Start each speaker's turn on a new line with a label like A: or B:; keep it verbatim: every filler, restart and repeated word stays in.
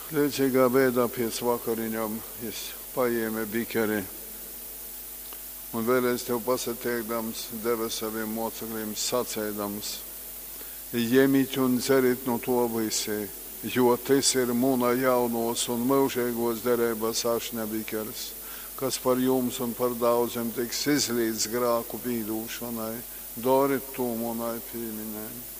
A: Liecīgā veidā pēc vakariņām es paēmu bikeri un vēlreiz tev pasatiekdams deva saviem mocekļiem sacēdams: Ņemiet un dzeriet no to visi, jo tas ir mūna jaunos un mūžīgos derības ašņa bikeris, kas par jums un par daudziem tiks izlīdz grāku pīdūšanai. Dariet to munai pieminēm.